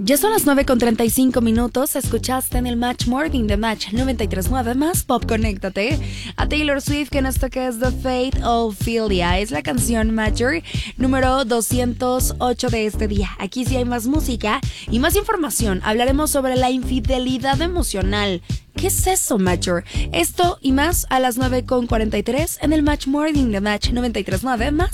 Ya son las 9:35. Escuchaste en el Match Morning de Match 93.9 más Pop. Conéctate a Taylor Swift, que en esto que es The Fate of Ophelia. Es la canción Major número 208 de este día. Aquí sí hay más música y más información. Hablaremos sobre la infidelidad emocional. ¿Qué es eso, Major? Esto y más a las 9:43 en el Match Morning de Match 93.9 más